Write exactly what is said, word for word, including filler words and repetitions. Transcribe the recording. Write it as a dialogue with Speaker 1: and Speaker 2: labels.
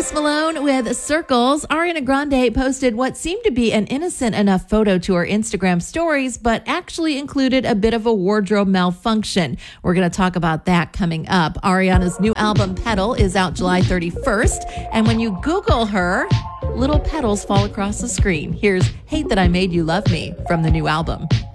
Speaker 1: Post Malone with Circles. Ariana Grande posted what seemed to be an innocent enough photo to her Instagram stories, but actually included a bit of a wardrobe malfunction. We're going to talk about that coming up. Ariana's new album, Petal, is out July thirty-first. And when you Google her, little petals fall across the screen. Here's Hate That I Made You Love Me from the new album.